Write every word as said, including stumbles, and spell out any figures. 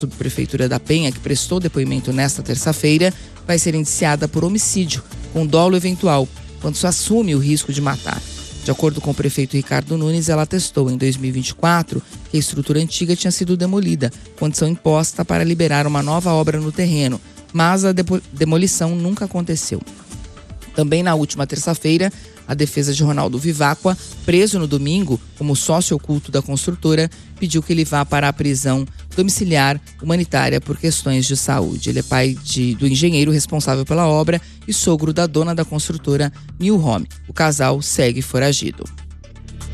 subprefeitura da Penha, que prestou depoimento nesta terça-feira, vai ser indiciada por homicídio, com dolo eventual, quando se assume o risco de matar. De acordo com o prefeito Ricardo Nunes, ela atestou em dois mil e vinte e quatro que a estrutura antiga tinha sido demolida, condição imposta para liberar uma nova obra no terreno, mas a demolição nunca aconteceu. Também na última terça-feira, a defesa de Ronaldo Viváqua, preso no domingo como sócio oculto da construtora, pediu que ele vá para a prisão domiciliar humanitária por questões de saúde. Ele é pai de, do engenheiro responsável pela obra e sogro da dona da construtora New Home. O casal segue foragido.